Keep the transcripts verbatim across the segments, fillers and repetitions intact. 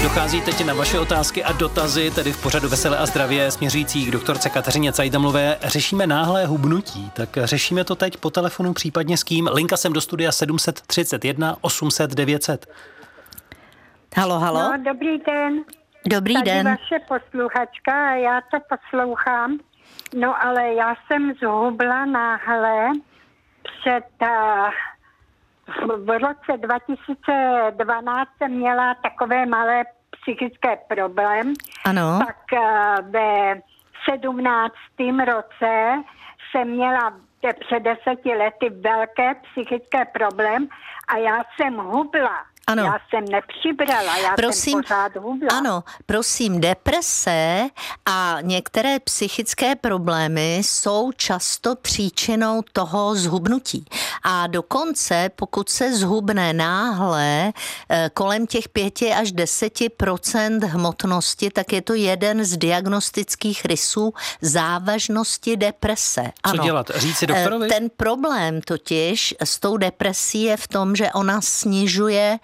Dochází teď na vaše otázky a dotazy, tedy v pořadu Veselé a zdravě směřící k doktorce Kateřině Cajdamlové. Řešíme náhlé hubnutí, tak řešíme to teď po telefonu, případně s kým. Linka sem do studia sedm set třicet jedna osm set devět set. Halo, halo. No, dobrý den. Dobrý Tady den. vaše posluchačka a já to poslouchám. No, ale já jsem zhubla náhle před... Uh, v roce dva tisíce dvanáct jsem měla takové malé psychické problém. Ano. Tak uh, ve sedmnáctém roce jsem měla před deseti lety velké psychické problém a já jsem hubla. Ano. Já jsem nepřibrala, já prosím, jsem pořád hubla. Ano, prosím, deprese a některé psychické problémy jsou často příčinou toho zhubnutí. A dokonce, pokud se zhubne náhle kolem těch pěti až deseti procent hmotnosti, tak je to jeden z diagnostických rysů závažnosti deprese. Co ano. dělat? Říct si doktorovi? Ten problém totiž s tou depresí je v tom, že ona snižuje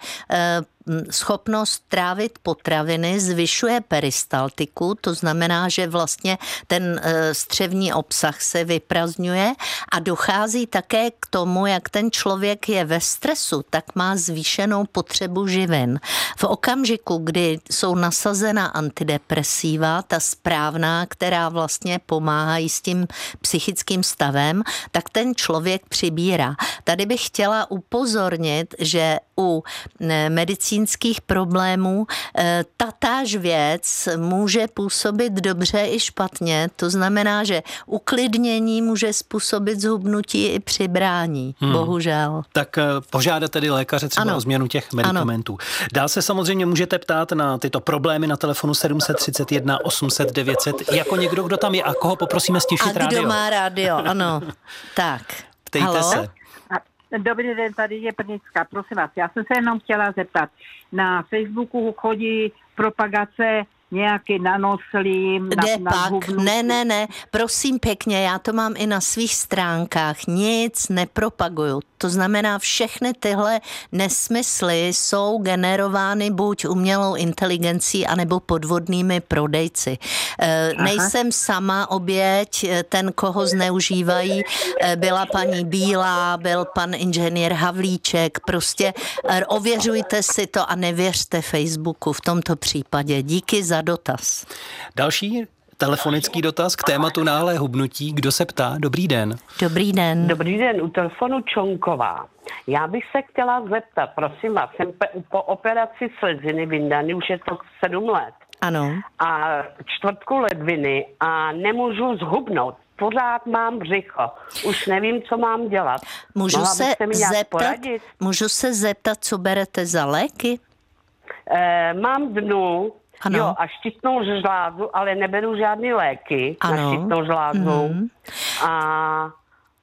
schopnost trávit potraviny, zvyšuje peristaltiku, to znamená, že vlastně ten střevní obsah se vyprazňuje a dochází také k tomu, jak ten člověk je ve stresu, tak má zvýšenou potřebu živin. V okamžiku, kdy jsou nasazena antidepresiva, ta správná, která vlastně pomáhají s tím psychickým stavem, tak ten člověk přibírá. Tady bych chtěla upozornit, že u medicínských problémů tatáž věc může působit dobře i špatně. To znamená, že uklidnění může způsobit zhubnutí i přibrání. Hmm. Bohužel. Tak požádat tedy lékaře třeba ano. o změnu těch medikamentů. Ano. Dál se samozřejmě můžete ptát na tyto problémy na telefonu sedm set třicet jedna osm set devět set jako někdo, kdo tam je a koho poprosíme stišit rádio. A kdo má rádio, ano. Tak. Ptejte Halo? se. Dobrý den, tady je Brnická. Prosím vás, já jsem se jenom chtěla zeptat. Na Facebooku chodí propagace nějaký nanoslím. Kde na, pak? Na ne, ne, ne. Prosím pěkně, já to mám i na svých stránkách. Nic nepropaguju. To znamená, všechny tyhle nesmysly jsou generovány buď umělou inteligencí, anebo podvodnými prodejci. E, nejsem sama oběť, ten, koho zneužívají, byla paní Bílá, byl pan inženýr Havlíček. Prostě ověřujte si to a nevěřte Facebooku v tomto případě. Díky za dotaz. Další telefonický dotaz k tématu náhlé hubnutí. Kdo se ptá? Dobrý den. Dobrý den. Dobrý den, u telefonu Čonková. Já bych se chtěla zeptat, prosím vás, jsem po operaci sleziny vyndany, už je to sedm let. Ano. A čtvrtku ledviny a nemůžu zhubnout. Pořád mám břicho. Už nevím, co mám dělat. Můžu se, zeptat, můžu se zeptat, co berete za léky? E, mám dnu, ano. jo, a štítnou žlázu, ale neberu žádný léky ano. na štítnou žlázu. Mm-hmm. A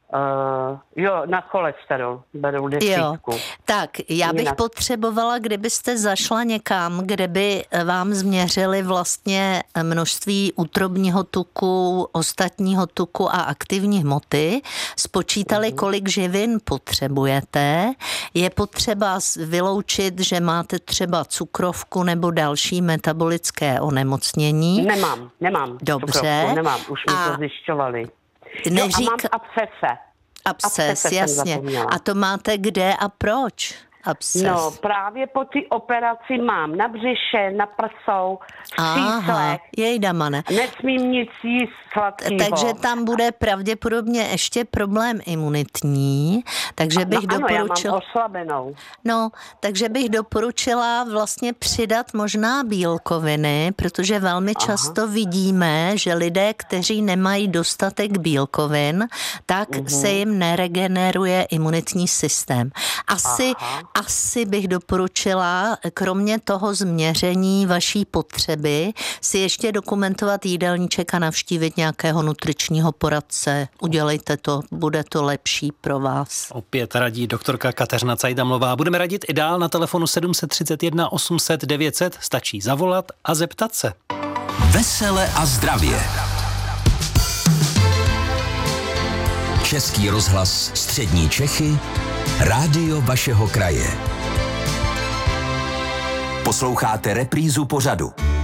Uh, jo, na cholesterol beru desítku. Jo. Tak, já bych Jinak. potřebovala, kdybyste zašla někam, kde by vám změřili vlastně množství útrobního tuku, ostatního tuku a aktivní hmoty, spočítali, kolik živin potřebujete. Je potřeba vyloučit, že máte třeba cukrovku nebo další metabolické onemocnění. Nemám, nemám. Dobře. Cukrovku, nemám, už mi a to zjišťovali. Neřík... Jo, a mám abscese. Absces, abscese jasně. A to máte kde a proč? Absces. No, právě po té operaci mám na břiše, na prsou, v číslech. Jejda, mane. Nesmím nic jíst sladkýho. Takže tam bude pravděpodobně ještě problém imunitní, takže bych no, doporučila... Ano, já mám oslabenou. No, takže bych doporučila vlastně přidat možná bílkoviny, protože velmi Aha. často vidíme, že lidé, kteří nemají dostatek bílkovin, tak uhum. se jim neregeneruje imunitní systém. Asi Aha. Asi bych doporučila, kromě toho změření vaší potřeby, si ještě dokumentovat jídelníček a navštívit nějakého nutričního poradce. Udělejte to, bude to lepší pro vás. Opět radí doktorka Kateřina Cajdamlová. Budeme radit i dál na telefonu sedm set třicet jedna osm set devět set. Stačí zavolat a zeptat se. Vesele a zdravě. Český rozhlas Střední Čechy, rádio vašeho kraje. Posloucháte reprízu pořadu.